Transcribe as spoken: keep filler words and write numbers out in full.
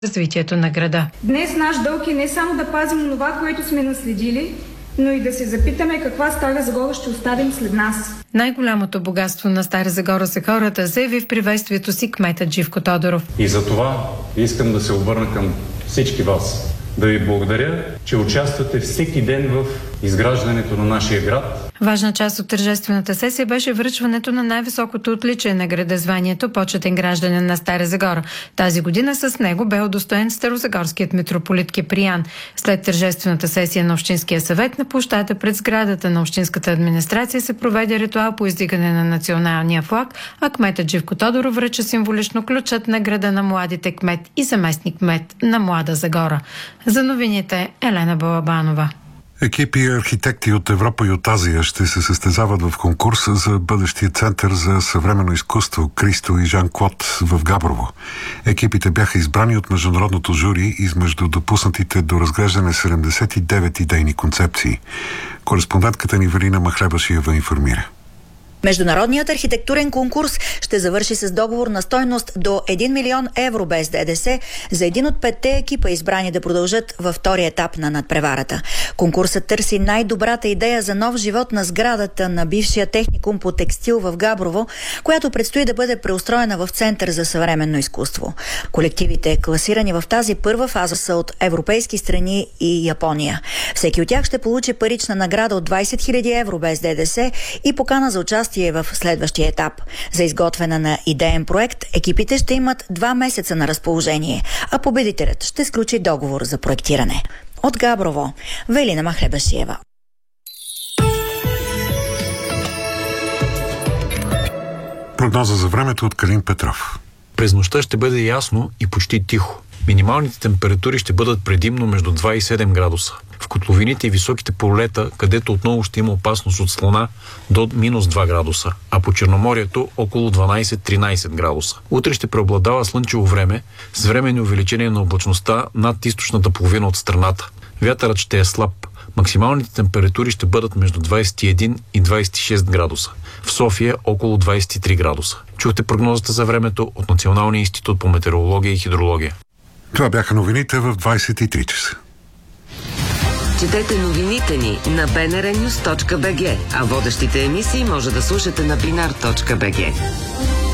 развитието на града. Днес наш дълг е не само да пазим това, което сме наследили, но и да се запитаме каква Стара Загора ще оставим след нас. Най-голямото богатство на Стара Загора са хората, заяви в приветствието си кметът Живко Тодоров. И за това искам да се обърна към всички вас. Да ви благодаря, че участвате всеки ден в изграждането на нашия град. Важна част от тържествената сесия беше връчването на най-високото отличие на града, званието почетен гражданин на Стара Загора. Тази година с него бе удостоен старозагорският митрополит Киприян. След тържествената сесия на Общинския съвет на площада пред сградата на Общинската администрация се проведе ритуал по издигане на националния флаг, а кметът Живко Тодоров връча символично ключът на града на младите кмет и заместник кмет на Млада Загора. За новините Елена Балабанова. Екипи архитекти от Европа и от Азия ще се състезават в конкурса за бъдещия център за съвременно изкуство Кристо и Жан-Клод в Габрово. Екипите бяха избрани от международното жури измежду допуснатите до разглеждане седемдесет и девет идейни концепции. Кореспондентката ни Велина Махлебашиева информира. Международният архитектурен конкурс ще завърши с договор на стойност до един милион евро без ДДС за един от петте екипа, избрани да продължат във втория етап на надпреварата. Конкурсът търси най-добрата идея за нов живот на сградата на бившия техникум по текстил в Габрово, която предстои да бъде преустроена в Център за съвременно изкуство. Колективите, класирани в тази първа фаза, са от европейски страни и Япония. Всеки от тях ще получи парична награда от двайсет хиляди евро без ДДС и покана за участие в следващия етап. За изготвяне на идеен проект, екипите ще имат два месеца на разположение, а победителят ще сключи договор за проектиране. От Габрово, Велина Махлебашиева. Прогноза за времето от Калин Петров. През нощта ще бъде ясно и почти тихо. Минималните температури ще бъдат предимно между два и седем градуса. В котловините и високите полета, където отново ще има опасност от слона, до минус два градуса, а по Черноморието около дванайсет-тринайсет градуса. Утре ще преобладава слънчево време с временни увеличения на облачността над източната половина от страната. Вятърът ще е слаб. Максималните температури ще бъдат между двайсет и един и двайсет и шест градуса. В София около двайсет и три градуса. Чухте прогнозата за времето от Националния институт по метеорология и хидрология. Това бяха новините в двайсет и три часа. Четете новините ни на би ен ар нюс точка би джи, а водещите емисии може да слушате на бинар точка би джи.